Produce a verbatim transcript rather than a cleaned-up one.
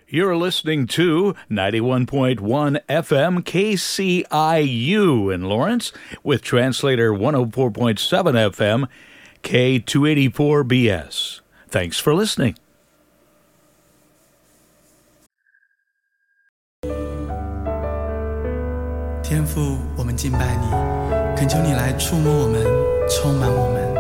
You're listening to ninety-one point one F M K C I U in Lawrence with translator one oh four point seven F M K two eighty-four B S. Thanks for listening. 天父，我们敬拜你，恳求你来触摸我们，充满我们。